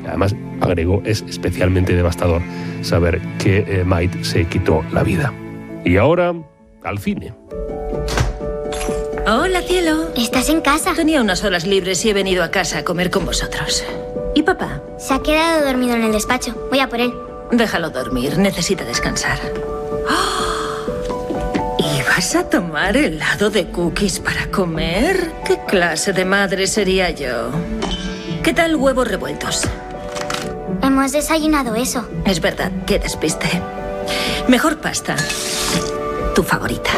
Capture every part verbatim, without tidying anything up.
Además, agregó, es especialmente devastador saber que eh, Maite se quitó la vida. Y ahora, al cine. Hola, cielo. ¿Estás en casa? Tenía unas horas libres y he venido a casa a comer con vosotros. ¿Y papá? Se ha quedado dormido en el despacho. Voy a por él. Déjalo dormir, necesita descansar. ¡Oh! ¿Y vas a tomar helado de cookies para comer? ¿Qué clase de madre sería yo? ¿Qué tal huevos revueltos? Hemos desayunado eso. Es verdad, qué despiste. Mejor pasta. Tu favorita.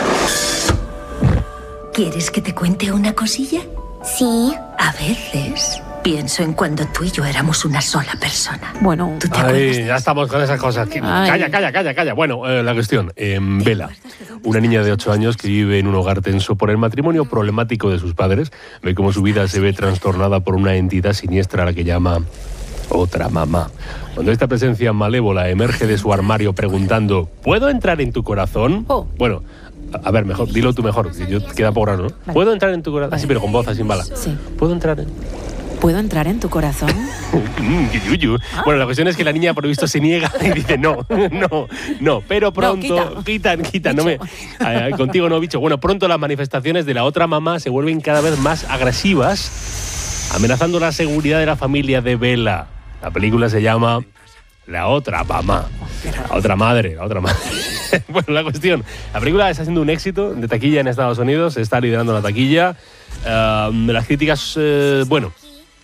¿Quieres que te cuente una cosilla? Sí. A veces pienso en cuando tú y yo éramos una sola persona. Bueno, ¿tú te acuerdas? Ay, ya estamos con esas cosas. Ay. Calla, calla, calla, calla. Bueno, eh, la cuestión. Eh, Bella, una niña de ocho años que vive en un hogar tenso por el matrimonio problemático de sus padres, ve cómo su vida se ve trastornada por una entidad siniestra a la que llama otra mamá. Cuando esta presencia malévola emerge de su armario preguntando ¿puedo entrar en tu corazón? Oh. Bueno, a, a ver, mejor, dilo tú mejor, que yo queda poco raro, ¿no? Vale. ¿Puedo entrar en tu corazón? Así, pero con voz, así sin bala. Sí. ¿Puedo entrar en...? ¿Puedo entrar en tu corazón? Mm, qué yuyu. Bueno, la cuestión es que la niña por lo visto se niega y dice no, no, no, pero pronto, No, quita. quitan, quitan, no me, ay, ay, contigo no, bicho. Bueno, pronto las manifestaciones de la otra mamá se vuelven cada vez más agresivas, amenazando la seguridad de la familia de Bella. La película se llama La otra mamá, la otra madre, la otra madre. Bueno, la cuestión, la película está siendo un éxito de taquilla en Estados Unidos, está liderando la taquilla. Uh, las críticas, uh, bueno,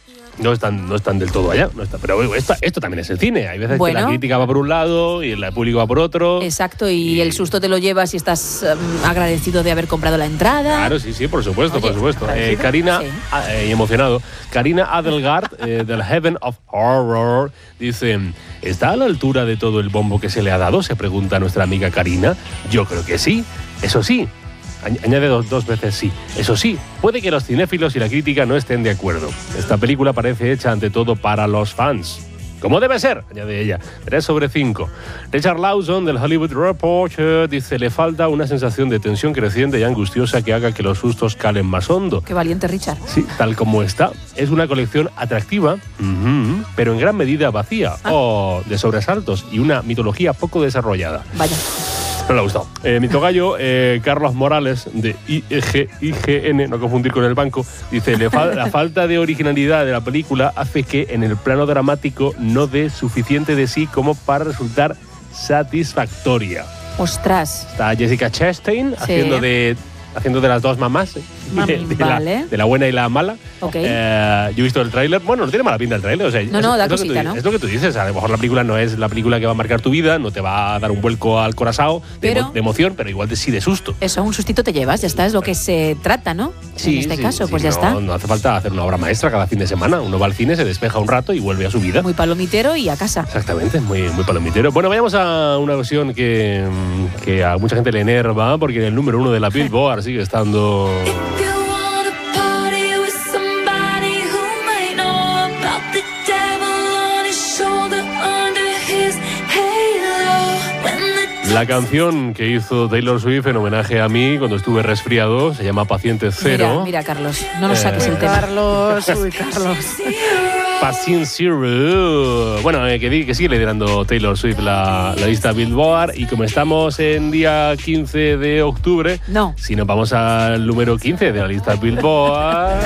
no están, no están del todo allá, no está, pero esto, esto también es el cine. Hay veces Bueno. que la crítica va por un lado y el público va por otro. Exacto, y, Y- el susto te lo llevas y estás um, agradecido de haber comprado la entrada. Claro, sí, sí, por supuesto, Oye, por supuesto. Eh, ¿agradecido? Karina, Sí. ah, eh, emocionado, Karina Adelgard, eh, del Heaven of Horror, dice, ¿está a la altura de todo el bombo que se le ha dado? Se pregunta nuestra amiga Karina. Yo creo que sí. Eso sí, añ- añade dos, dos veces sí. Eso sí, puede que los cinéfilos y la crítica no estén de acuerdo. Esta película parece hecha ante todo para los fans. Como debe ser, añade ella. tres sobre cinco. Richard Lawson, del Hollywood Reporter, dice, le falta una sensación de tensión creciente y angustiosa que haga que los sustos calen más hondo. Qué valiente, Richard. Sí, tal como está. Es una colección atractiva, ujú, pero en gran medida vacía, Ah. o de sobresaltos y una mitología poco desarrollada. Vaya. No le ha gustado. Eh, mi tocayo, eh, Carlos Morales, de I G N, no confundir con el banco, dice, le fal- la falta de originalidad de la película hace que en el plano dramático no dé suficiente de sí como para resultar satisfactoria. Ostras. Está Jessica Chastain Sí. haciendo de haciendo de las dos mamás, ¿eh? Mami, de, de vale. la, de la buena y la mala. Ok. Eh, yo he visto el tráiler. Bueno, no tiene mala pinta el tráiler. O sea, No, es- no, da es lo que tú cosita, di- ¿no? Es lo que tú dices. A lo mejor la película no es la película que va a marcar tu vida, no te va a dar un vuelco al corazón de, Pero- emo- de emoción, pero igual de, sí de susto. Eso, un sustito te llevas, ya está, es lo que se trata, ¿no? en este sí, caso, sí, pues ya no, está. No hace falta hacer una obra maestra cada fin de semana. Uno va al cine, se despeja un rato y vuelve a su vida. Muy palomitero y a casa. Exactamente, muy, muy palomitero. Bueno, vayamos a una versión que, mm, que a mucha gente le enerva, porque en el número uno de la Billboard sigue estando... La canción que hizo Taylor Swift en homenaje a mí cuando estuve resfriado se llama Paciente Cero. Mira, mira, Carlos, no nos Eh, saques el tema. Carlos, uy, Carlos. Paciente Zero. Bueno, eh, que, di- que sigue liderando Taylor Swift la, la lista Billboard. Y como estamos en día quince de octubre, No. si nos vamos al número quince de la lista Billboard...